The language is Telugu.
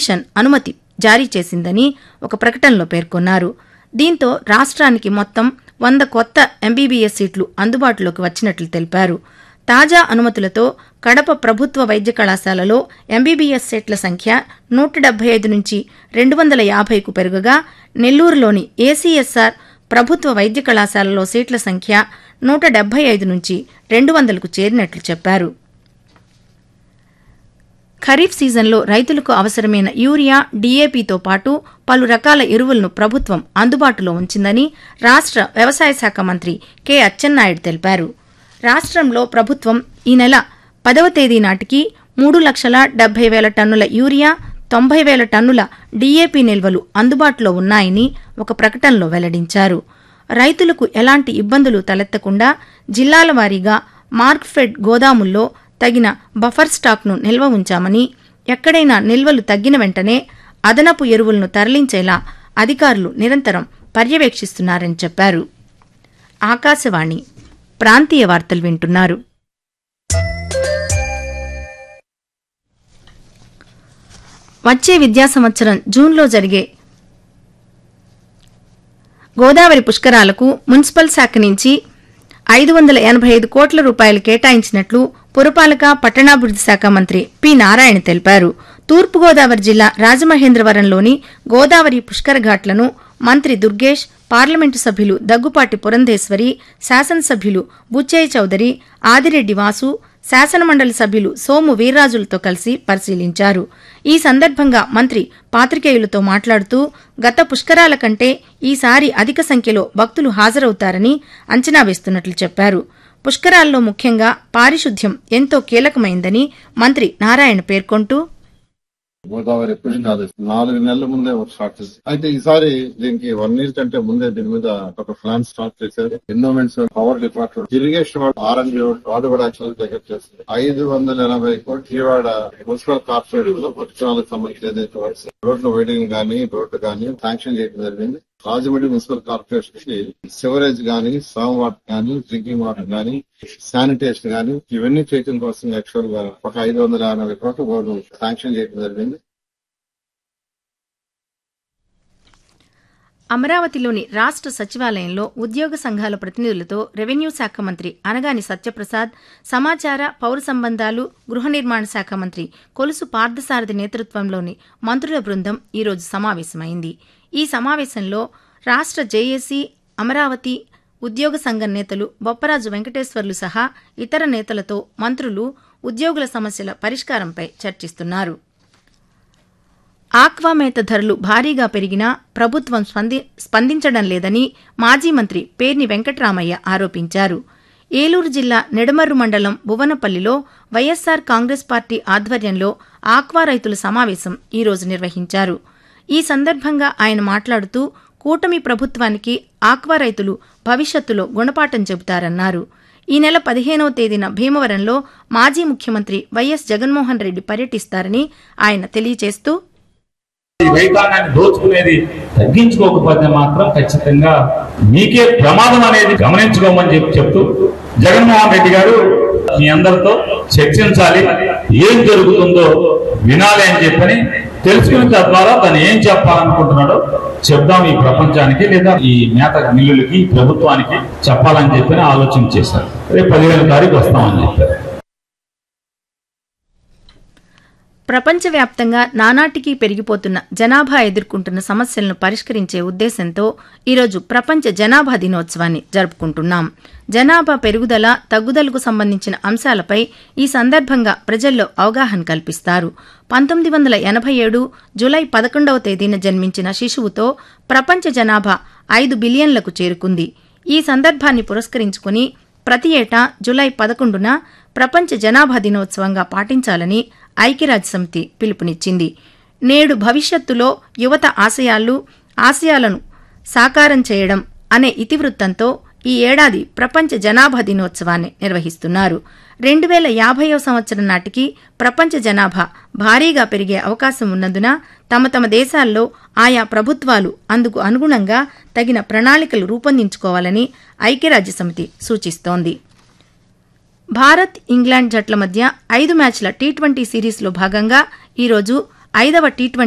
కమిషన్ అనుమతి జారీ చేసిందని ఒక ప్రకటనలో పేర్కొన్నారు. దీంతో రాష్ట్రానికి మొత్తం 100 కొత్త ఎంబీబీఎస్ సీట్లు అందుబాటులోకి వచ్చినట్లు తెలిపారు. తాజా అనుమతులతో కడప ప్రభుత్వ వైద్య కళాశాలలో ఎంబీబీఎస్ సీట్ల సంఖ్య 175 నుంచి 250కు పెరుగగా, నెల్లూరులోని ఏసీఎస్ఆర్ ప్రభుత్వ వైద్య కళాశాలలో సీట్ల సంఖ్య 175 నుంచి 200కు చేరినట్లు చెప్పారు. ఖరీఫ్ సీజన్లో రైతులకు అవసరమైన యూరియా, డీఏపీతో పాటు పలు రకాల ఎరువులను ప్రభుత్వం అందుబాటులో ఉంచిందని రాష్ట్ర వ్యవసాయ శాఖ మంత్రి కె అచ్చెన్నాయుడు తెలిపారు. రాష్ట్రంలో ప్రభుత్వం ఈ నెల 10వ తేదీ నాటికి 3,70,000 టన్నుల యూరియా, 90,000 టన్నుల డీఏపీ నిల్వలు అందుబాటులో ఉన్నాయని ఒక ప్రకటనలో వెల్లడించారు. రైతులకు ఎలాంటి ఇబ్బందులు తలెత్తకుండా జిల్లాల వారీగా మార్క్ఫెడ్ గోదాముల్లో తగిన బఫర్ స్టాక్ను నిల్వ ఉంచామని, ఎక్కడైనా నిల్వలు తగ్గిన వెంటనే అదనపు ఎరువులను తరలించేలా అధికారులు నిరంతరం పర్యవేక్షిస్తున్నారని చెప్పారు. ఆకాశవాణి ప్రాంతీయ వార్తలు వింటున్నారు. వచ్చే విద్యా సంవత్సరం జూన్లో జరిగే గోదావరి పుష్కరాలకు మున్సిపల్ శాఖ నుంచి 585 కోట్ల రూపాయలు కేటాయించినట్లు పురపాలక పట్టణాభివృద్ది శాఖ మంత్రి పి నారాయణ తెలిపారు. తూర్పుగోదావరి జిల్లా రాజమహేంద్రవరంలోని గోదావరి పుష్కర ఘాట్లను మంత్రి దుర్గేష్, పార్లమెంటు సభ్యులు దగ్గుపాటి పురంధేశ్వరి, శాసనసభ్యులు బుచ్చయ్య చౌదరి, ఆదిరెడ్డి వాసు, శాసనమండలి సభ్యులు సోము వీర్రాజులతో కలిసి పరిశీలించారు. ఈ సందర్భంగా మంత్రి పాత్రికేయులతో మాట్లాడుతూ గత పుష్కరాల కంటే ఈసారి అధిక సంఖ్యలో భక్తులు హాజరవుతారని అంచనా వేస్తున్నట్లు చెప్పారు. పుష్కరాల్లో ముఖ్యంగా పారిశుద్ధ్యం ఎంతో కీలకమైందని మంత్రి నారాయణ పేర్కొంటూ గోదావరి పుష్కరాలు 4 నెలల ముందే స్టార్ట్ చేశారు. అయితే ఈసారి దీనికి 1 year కంటే ముందే దీని మీద ఒక ప్లాన్ స్టార్ట్ చేశారు. ఎన్విరాన్మెంట్స్, పవర్ డిపార్ట్మెంట్, ఇరిగేషన్ ఆర్ఎండ్బి వాళ్ళు కూడా యాక్చువల్ దగ్గర చేస్తారు. 580 కోట్లు విజయవాడ మున్సిపల్ కార్పొరేషన్ లో పుష్కరాలకు సంబంధించి రోడ్లు వేయడం కానీ రోడ్లు కానీ శాంక్షన్ చేయడం జరిగింది. రాజమండ్రి మున్సిపల్ కార్పొరేషన్ కి సివరేజ్ గానీ, సామ్ వాటర్ గానీ, డ్రింకింగ్ వాటర్ గానీ, శానిటేషన్ గానీ ఇవన్నీ చేయడం కోసం యాక్చువల్ గా ఒక 580 కోట్లు శాంక్షన్ చేయడం జరిగింది. అమరావతిలోని రాష్ట్ర సచివాలయంలో ఉద్యోగ సంఘాల ప్రతినిధులతో రెవెన్యూ శాఖ మంత్రి అనగాని సత్యప్రసాద్, సమాచార, పౌర సంబంధాలు, గృహ నిర్మాణ శాఖ మంత్రి కొలుసు పార్థసారథి నేతృత్వంలోని మంత్రుల బృందం ఈరోజు సమావేశమైంది. ఈ సమావేశంలో రాష్ట్ర జేఏసీ, అమరావతి ఉద్యోగ సంఘం నేతలు బొప్పరాజు వెంకటేశ్వర్లు సహా ఇతర నేతలతో మంత్రులు ఉద్యోగుల సమస్యల పరిష్కారంపై చర్చిస్తున్నారు. ఆక్వామేత ధరలు భారీగా పెరిగినా ప్రభుత్వం స్పందించడం లేదని మాజీ మంత్రి పేర్ని వెంకట్రామయ్య ఆరోపించారు. ఏలూరు జిల్లా నిడమర్రు మండలం భువనపల్లిలో వైఎస్సార్ కాంగ్రెస్ పార్టీ ఆధ్వర్యంలో ఆక్వా రైతుల సమావేశం ఈరోజు నిర్వహించారు. ఈ సందర్భంగా ఆయన మాట్లాడుతూ కూటమి ప్రభుత్వానికి ఆక్వా రైతులు భవిష్యత్తులో గుణపాఠం చెబుతారన్నారు. ఈ నెల 15వ తేదీన భీమవరంలో మాజీ ముఖ్యమంత్రి వైఎస్ జగన్మోహన్ రెడ్డి పర్యటిస్తారని ఆయన తెలియజేస్తూ ఈ రైతాంగాన్ని దోచుకునేది తగ్గించుకోకపోతే మాత్రం ఖచ్చితంగా మీకే ప్రమాదం అనేది గమనించుకోమని చెప్తూ జగన్మోహన్ రెడ్డి గారు మీ అందరితో చర్చించాలి, ఏం జరుగుతుందో వినాలి అని చెప్పని తెలుసుకుని తద్వారా తను ఏం చెప్పాలనుకుంటున్నాడో చెప్దాం ఈ ప్రపంచానికి, లేదా ఈ మేత మిల్లులకి, ప్రభుత్వానికి చెప్పాలని చెప్పని ఆలోచన చేశారు. రేపు 15వ తారీఖు వస్తామని చెప్పారు. ప్రపంచవ్యాప్తంగా నానాటికీ పెరిగిపోతున్న జనాభా ఎదుర్కొంటున్న సమస్యలను పరిష్కరించే ఉద్దేశంతో ఈరోజు ప్రపంచ జనాభా దినోత్సవాన్ని జరుపుకుంటున్నాం. జనాభా పెరుగుదల, తగ్గుదలకు సంబంధించిన అంశాలపై ఈ సందర్భంగా ప్రజల్లో అవగాహన కల్పిస్తారు. 1987 జూలై 11వ తేదీన జన్మించిన శిశువుతో ప్రపంచ జనాభా 5 బిలియన్లకు చేరుకుంది. ఈ సందర్భాన్ని పురస్కరించుకుని ప్రతి ఏటా జూలై 11న ప్రపంచ జనాభా దినోత్సవంగా పాటించాలని ఐక్యరాజ్యసమితి పిలుపునిచ్చింది. నేడు భవిష్యత్తులో యువత ఆశయాలను సాకారం చేయడం అనే ఇతివృత్తంతో ఈ ఏడాది ప్రపంచ జనాభా దినోత్సవాన్ని నిర్వహిస్తున్నారు. 2050వ సంవత్సరం నాటికి ప్రపంచ జనాభా భారీగా పెరిగే అవకాశం ఉన్నందున తమ దేశాల్లో ఆయా ప్రభుత్వాలు అందుకు అనుగుణంగా తగిన ప్రణాళికలు రూపొందించుకోవాలని ఐక్యరాజ్యసమితి సూచిస్తోంది. భారత్, ఇంగ్లాండ్ జట్ల మధ్య 5 మ్యాచ్ల టీ20 సిరీస్లో భాగంగా ఈరోజు 5వ టీ20